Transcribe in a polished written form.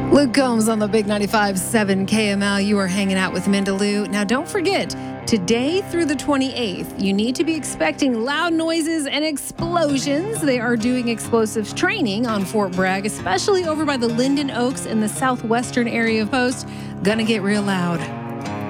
Luke Combs on the Big 95.7 KML. You are hanging out with Mindaloo. Now, don't forget, today through the 28th, you need to be expecting loud noises and explosions. They are doing explosives training on Fort Bragg, especially over by the Linden Oaks in the southwestern area of Post. Gonna get real loud.